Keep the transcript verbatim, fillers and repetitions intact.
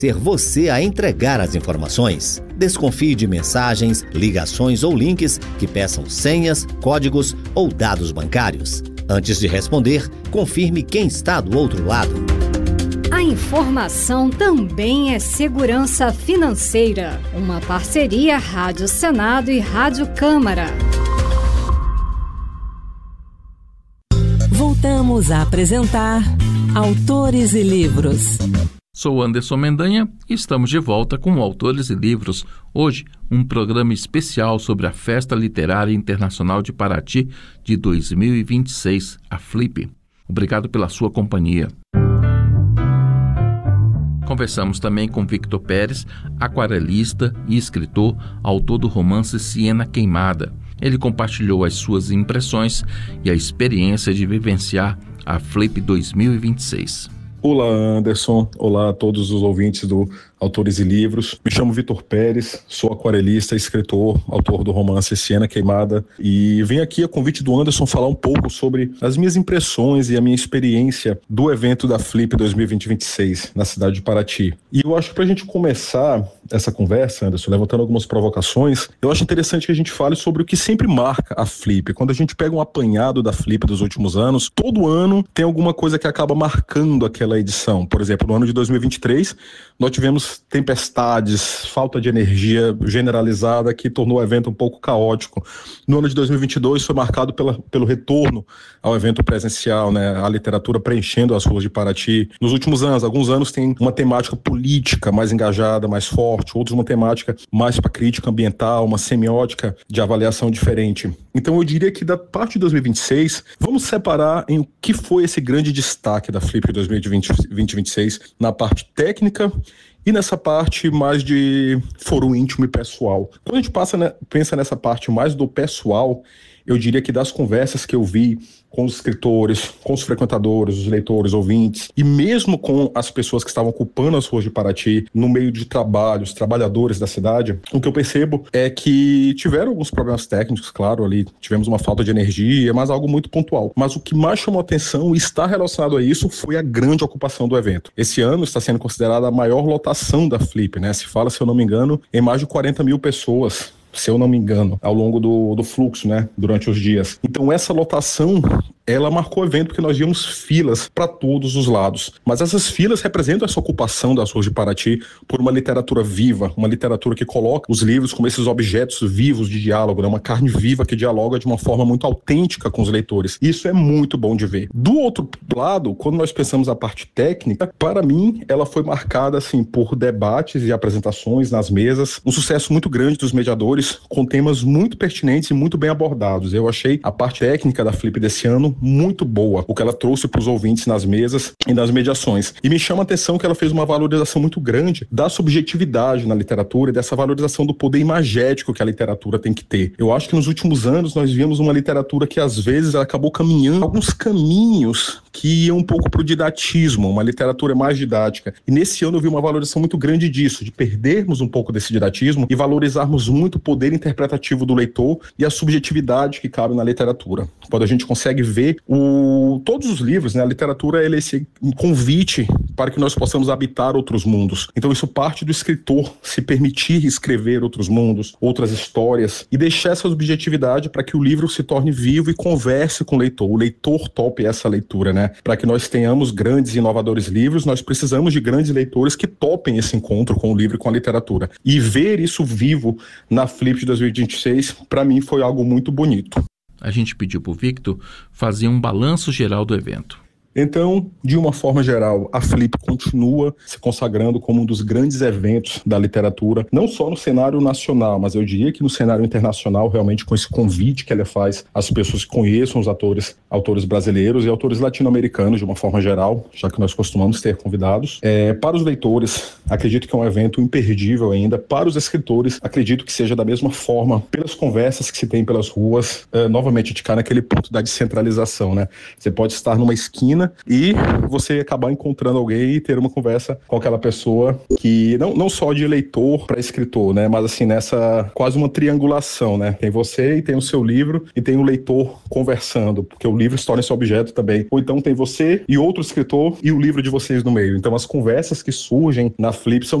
ser você a entregar as informações. Desconfie de mensagens, ligações ou links que peçam senhas, códigos ou dados bancários. Antes de responder, confirme quem está do outro lado. A informação também é segurança financeira. Uma parceria Rádio Senado e Rádio Câmara. Voltamos a apresentar Autores e Livros. Sou Anderson Mendanha e estamos de volta com Autores e Livros. Hoje, um programa especial sobre a Festa Literária Internacional de Paraty de dois mil e vinte e seis, a Flip. Obrigado pela sua companhia. Conversamos também com Victor Pérez, aquarelista e escritor, autor do romance Siena Queimada. Ele compartilhou as suas impressões e a experiência de vivenciar a Flip dois mil e vinte e seis. Olá, Anderson. Olá a todos os ouvintes do Autores e Livros. Me chamo Victor Pérez, sou aquarelista, escritor, autor do romance Siena Queimada, e venho aqui a convite do Anderson falar um pouco sobre as minhas impressões e a minha experiência do evento da Flip dois mil e vinte e seis na cidade de Paraty. E eu acho que para a gente começar essa conversa, Anderson, levantando algumas provocações, eu acho interessante que a gente fale sobre o que sempre marca a Flip. Quando a gente pega um apanhado da Flip dos últimos anos, todo ano tem alguma coisa que acaba marcando aquela edição. Por exemplo, no ano de dois mil e vinte e três, nós tivemos tempestades, falta de energia generalizada que tornou o evento um pouco caótico. No ano de dois mil e vinte e dois foi marcado pela, pelo retorno ao evento presencial, né? A literatura preenchendo as ruas de Paraty. Nos últimos anos, alguns anos tem uma temática política mais engajada, mais forte, outros uma temática mais para crítica ambiental, uma semiótica de avaliação diferente. Então eu diria que da parte de dois mil e vinte e seis, vamos separar em o que foi esse grande destaque da Flip dois mil e vinte e seis na parte técnica e nessa parte mais de foro íntimo e pessoal. Quando a gente passa, né, pensa nessa parte mais do pessoal, eu diria que das conversas que eu vi com os escritores, com os frequentadores, os leitores, ouvintes, e mesmo com as pessoas que estavam ocupando as ruas de Paraty, no meio de trabalho, os trabalhadores da cidade, o que eu percebo é que tiveram alguns problemas técnicos, claro, ali tivemos uma falta de energia, mas algo muito pontual. Mas o que mais chamou atenção e está relacionado a isso foi a grande ocupação do evento. Esse ano está sendo considerada a maior lotação da Flip, né? Se fala, se eu não me engano, em mais de quarenta mil pessoas, se eu não me engano, ao longo do, do fluxo, né, durante os dias. Então essa lotação, ela marcou o evento porque nós víamos filas para todos os lados. Mas essas filas representam essa ocupação das ruas de Paraty por uma literatura viva, uma literatura que coloca os livros como esses objetos vivos de diálogo, né, uma carne viva que dialoga de uma forma muito autêntica com os leitores. Isso é muito bom de ver. Do outro lado, quando nós pensamos a parte técnica, para mim, ela foi marcada assim, por debates e apresentações nas mesas, um sucesso muito grande dos mediadores, com temas muito pertinentes e muito bem abordados. Eu achei a parte técnica da Flip desse ano muito boa, o que ela trouxe para os ouvintes nas mesas e nas mediações. E me chama a atenção que ela fez uma valorização muito grande da subjetividade na literatura e dessa valorização do poder imagético que a literatura tem que ter. Eu acho que nos últimos anos nós vimos uma literatura que às vezes ela acabou caminhando alguns caminhos que iam um pouco para o didatismo, uma literatura mais didática. E nesse ano eu vi uma valorização muito grande disso, de perdermos um pouco desse didatismo e valorizarmos muito o poder interpretativo do leitor e a subjetividade que cabe na literatura. Quando a gente consegue ver o, todos os livros, né, a literatura é esse convite para que nós possamos habitar outros mundos. Então isso parte do escritor se permitir escrever outros mundos, outras histórias e deixar essa subjetividade para que o livro se torne vivo e converse com o leitor. O leitor tope essa leitura, né? Para que nós tenhamos grandes e inovadores livros, nós precisamos de grandes leitores que topem esse encontro com o livro e com a literatura. E ver isso vivo na Flip de dois mil e vinte e seis, para mim foi algo muito bonito. A gente pediu para o Victor fazer um balanço geral do evento. Então, de uma forma geral, a Flip continua se consagrando como um dos grandes eventos da literatura, não só no cenário nacional, mas eu diria que no cenário internacional, realmente com esse convite que ela faz às pessoas que conheçam os autores, autores brasileiros e autores latino-americanos de uma forma geral, já que nós costumamos ter convidados. É, para os leitores, acredito que é um evento imperdível ainda. Para os escritores, acredito que seja da mesma forma, pelas conversas que se tem pelas ruas, é, novamente, de cara naquele ponto da descentralização, né? Você pode estar numa esquina esquina e você acabar encontrando alguém e ter uma conversa com aquela pessoa que não, não só de leitor para escritor, né, mas assim nessa quase uma triangulação, né, tem você e tem o seu livro e tem o leitor conversando, porque o livro se torna esse objeto também, ou então tem você e outro escritor e o livro de vocês no meio. Então as conversas que surgem na Flip são